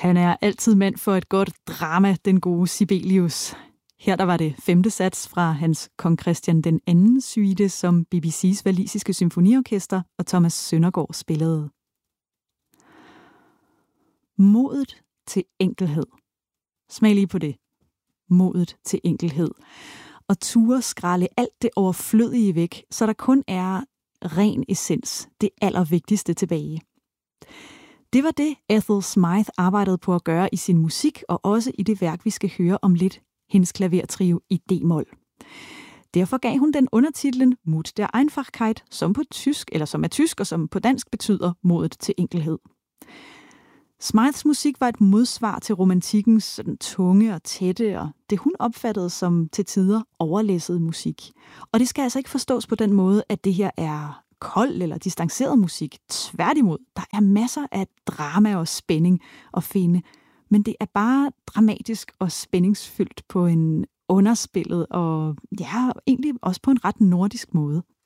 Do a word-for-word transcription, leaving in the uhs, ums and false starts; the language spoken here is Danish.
Han er altid mand for et godt drama, den gode Sibelius. Her der var det femte sats fra hans Kong Christian den anden suite, som B B C's walisiske symfoniorkester og Thomas Søndergaard spillede. Modet til enkelhed. Smag lige på det. Modet til enkelhed. Og ture skrælle alt det overflødige væk, så der kun er ren essens, det allervigtigste tilbage. Det var det, Ethel Smyth arbejdede på at gøre i sin musik, og også i det værk, vi skal høre om lidt, hendes klavertrio i D-mol. Derfor gav hun den undertitlen Mut der Einfachkeit, som på tysk, eller som er tysk, og som på dansk betyder modet til enkelhed. Smyths musik var et modsvar til romantikkens sådan tunge og tætte, og det hun opfattede som til tider overlæsset musik. Og det skal altså ikke forstås på den måde, at det her er kold eller distanceret musik. Tværtimod, der er masser af drama og spænding at finde, men det er bare dramatisk og spændingsfyldt på en underspillet og ja, egentlig også på en ret nordisk måde.